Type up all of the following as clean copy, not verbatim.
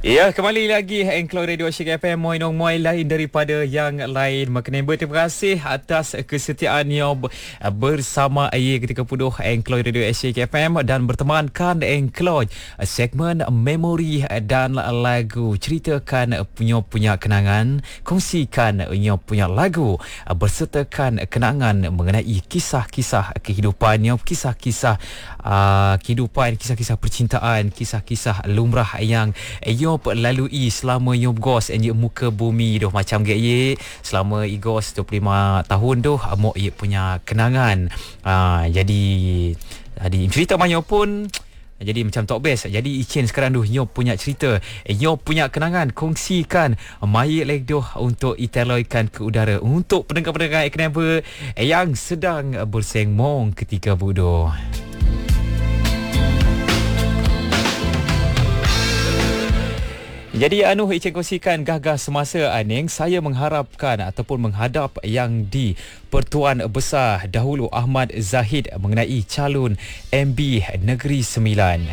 Ya, kembali lagi Engkau Radio Asyik FM. Moi lain daripada yang lain. Maka terima kasih atas kesetiaannya bersama Aye ketika puduh Engkau Radio Asyik FM dan bertemankan Engkau segmen memori dan lagu. Ceritakan punya kenangan, kongsikan punya lagu, bersertakan kenangan mengenai kisah-kisah kehidupannya, kisah-kisah kehidupan, kisah-kisah percintaan, kisah-kisah lumrah yang Yop lalui selama Yop gos muka bumi doh macam gaya selama igos 25 tahun doh amok ye punya kenangan. Jadi cerita banyak pun jadi macam talk best. Jadi Icin sekarang doh Yop punya cerita, Yop punya kenangan, kongsikan mai leg doh untuk iteloikan ke udara untuk pendengar-pendengar Ekneva yang sedang bersengmong ketika bodoh. Jadi Icin kongsikan gagah semasa aning saya mengharapkan ataupun menghadap yang di Pertuan Besar dahulu Ahmad Zahid mengenai calon MB Negeri Sembilan.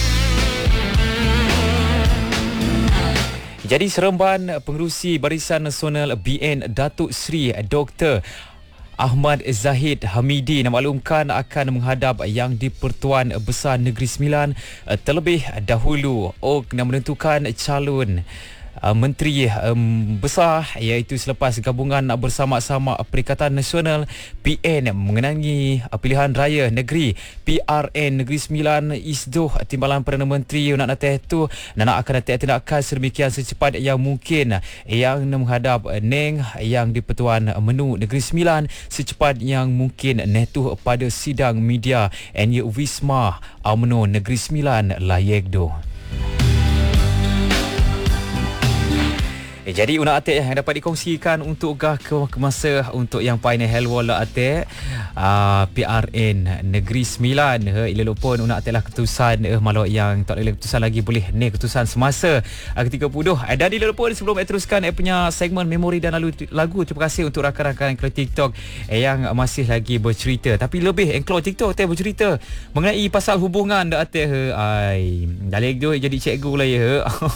Jadi Seremban Pengerusi Barisan Nasional BN Datuk Seri Dr. Ahmad Zahid Hamidi memaklumkan akan menghadap yang di Pertuan Besar Negeri Sembilan terlebih dahulu menentukan calon Menteri Besar iaitu selepas gabungan bersama-sama Perikatan Nasional PN mengenangi pilihan raya negeri PRN Negeri Sembilan isdoh timbalan Perdana Menteri nak tu nak akan tindakan sedemikian secepat yang mungkin yang menghadap neng yang di Pertuan Menu Negeri Sembilan secepat yang mungkin netu pada sidang media Wisma UMNO Negeri Sembilan layak doh. Jadi una atik yang dapat dikongsikan untuk ke masa untuk yang pioneer helwal atik PRN Negeri Sembilan ila pun una atik lah keputusan malu yang tak ada keputusan lagi boleh ni keputusan semasa ketika puduh dan ila pun sebelum teruskan punya segmen memori dan lagu. Terima kasih untuk rakan-rakan Engkau TikTok yang masih lagi bercerita, tapi lebih Engkau TikTok atik bercerita mengenai pasal hubungan dak atik ai dalik tu jadi cikgu lah ya.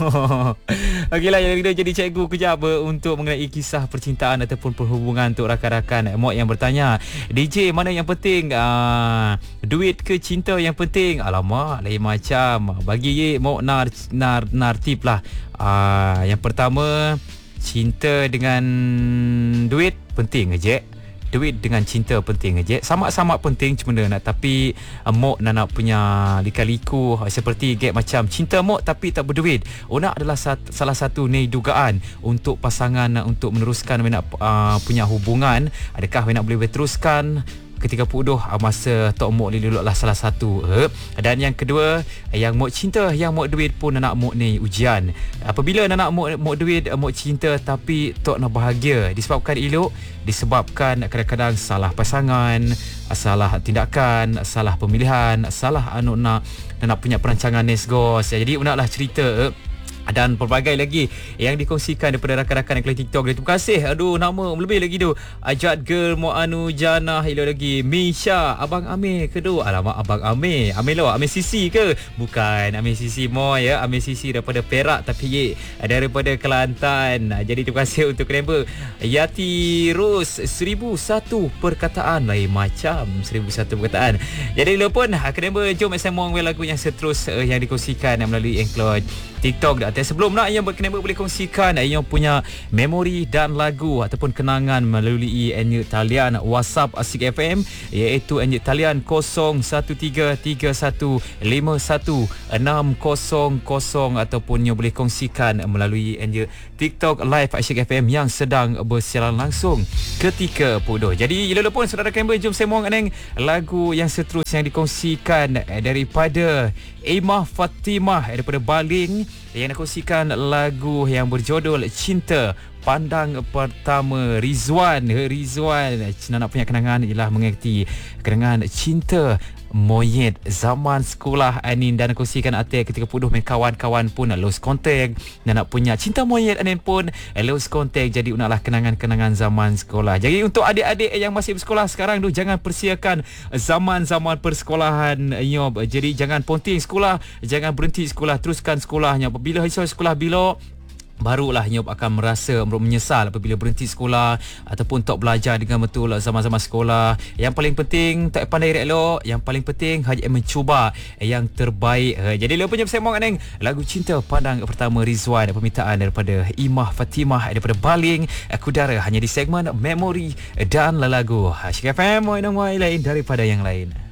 Okeylah yang jadi cikgu kejap untuk mengenai kisah percintaan ataupun perhubungan untuk rakan-rakan Mok yang bertanya, DJ mana yang penting, duit ke cinta yang penting? Alamak, lain macam. Bagi ye Mok nar tip lah. Yang pertama, cinta dengan duit penting je. Duit dengan cinta penting je. Sama-sama penting cuma nak tapi Mok nak punya lika-liku seperti gap macam cinta Mok tapi tak berduit. Nak adalah salah satu ni dugaan untuk pasangan untuk meneruskan punya hubungan. Adakah nak boleh teruskan ketika puduh masa Tok Mok ni dulu lah salah satu. Dan yang kedua, yang Mok cinta, yang Mok duit pun nak Mok ni ujian. Apabila nak Mok duit, Mok cinta tapi Tok nak bahagia, disebabkan elok, disebabkan kadang-kadang salah pasangan, salah tindakan, salah pemilihan, salah nak punya perancangan nesgos. Jadi naklah cerita dan pelbagai lagi yang dikongsikan daripada rakan-rakan yang TikTok. Terima kasih. Nama lebih lagi tu. Ajat Girl, Mo'anu, Jana, hilo lagi Misha, Abang Amir ke tu? Alamak, Abang Amir. Amir lo, Amir Sisi ke? Bukan, Amir Sisi Mo ya. Amir Sisi daripada Perak tapi daripada Kelantan. Jadi terima kasih untuk kenapa. Yati Rose, 1001 perkataan. Lain macam 1001 perkataan. Jadi lo pun kenapa jom sembang lagu yang seterus yang dikongsikan melalui Engkau TikTok. Sebelum nak yang kenapa boleh kongsikan yang punya memori dan lagu ataupun kenangan melalui talian WhatsApp Asyik FM iaitu talian 011331516000 ataupun yang boleh kongsikan melalui TikTok live Asyik FM yang sedang bersiaran langsung ketika puduh. Jadi ila pun saudara Kember jom sembang dengan lagu yang seterusnya yang dikongsikan daripada Emah Fatimah daripada Baling yang kongsikan lagu yang berjudul Cinta Pandang Pertama. Rizwan nak punya kenangan ialah mengerti kenangan cinta Moyet zaman sekolah Anin dan kongsikan Atik ketika puduh main kawan-kawan pun lost contact dan nak punya cinta Moyet Anin pun lost contact. Jadi unaklah kenangan-kenangan zaman sekolah. Jadi untuk adik-adik yang masih bersekolah sekarang tu, jangan persiakan zaman-zaman persekolahan nyob. Jadi jangan ponting sekolah, jangan berhenti sekolah, teruskan sekolahnya. Apabila hisap sekolah bila barulah Nyob akan merasa menyesal apabila berhenti sekolah ataupun tak belajar dengan betul zaman-zaman sekolah. Yang paling penting tak pandai elok, yang paling penting hanya mencuba yang terbaik. Jadi lupa bersama dengan lagu Cinta Pandang Pertama Rizwan, permintaan daripada Imah Fatimah daripada Baling Kudara, hanya di segmen Memori dan Lagu Syik FM, lain daripada yang lain.